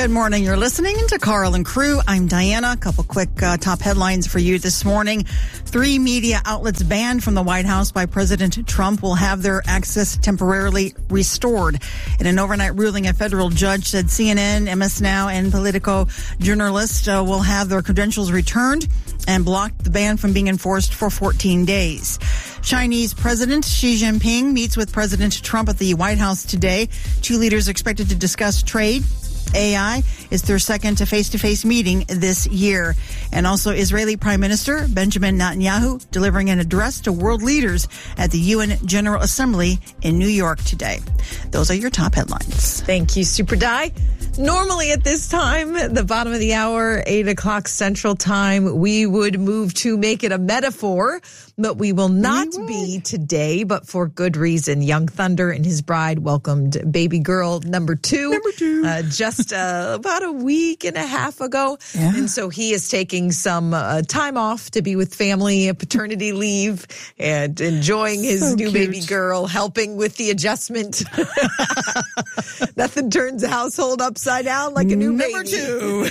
Good morning. You're listening to Carl and Crew. I'm Diana. A couple quick top headlines for you this morning. 3 media outlets banned from the White House by President Trump will have their access temporarily restored. In an overnight ruling, a federal judge said CNN, MS Now, and Politico journalists will have their credentials returned and blocked the ban from being enforced for 14 days. Chinese President Xi Jinping meets with President Trump at the White House today. Two leaders expected to discuss trade. AI is their second face-to-face meeting this year. And also Israeli Prime Minister Benjamin Netanyahu delivering an address to world leaders at the UN General Assembly in New York today. Those are your top headlines. Thank you, Super Di. Normally at this time, the bottom of the hour, 8 o'clock Central Time, we would move to make it a metaphor, but we will not be today, but for good reason. Young Thunder and his bride welcomed baby girl number two. Just about a week and a half ago. Yeah. And so he is taking some time off to be with family, a paternity leave, and enjoying his new baby girl, helping with the adjustment. Nothing turns the household upside down like a new baby. Two.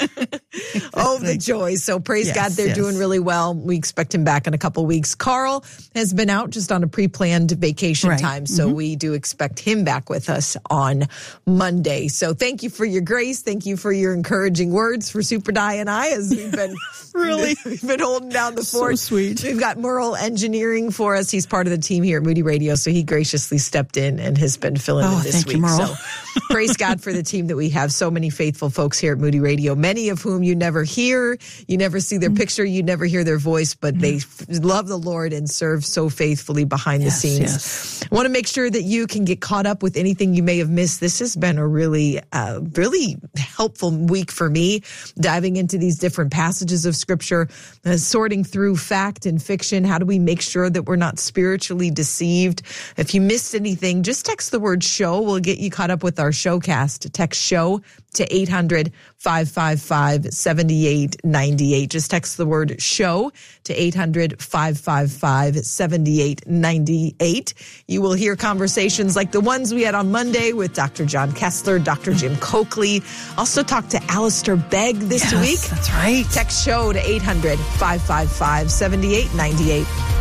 Oh, the joy. So praise God, they're doing really well. We expect him back in a couple weeks. Carl has been out just on a pre-planned vacation time, so we do expect him back with us on Monday. So thank you for your grace. Thank you for your encouraging words for Super Di and I, as we've been we've been holding down the fort. So sweet. We've got Merle engineering for us. He's part of the team here at Moody Radio, so he graciously stepped in and has been filling in this week. So praise God for the team that we have. So many faithful folks here at Moody Radio, many of whom you never hear, you never see their picture, you never hear their voice, but they love the Lord and serve so faithfully behind the scenes. I want to make sure that you can get caught up with anything you may have missed. This has been a really helpful week for me, diving into these different passages of Scripture, sorting through fact and fiction. How do we make sure that we're not spiritually deceived? If you missed anything, just text the word show. We'll get you caught up with our showcast. Text show to 800-555-7898. Just text the word show to 800-555-7898. You will hear conversations like the ones we had on Monday with Dr. John Kessler, Dr. Jim Coakley. Also talk to Alistair Begg this week. That's right. Text show to 800-555-7898.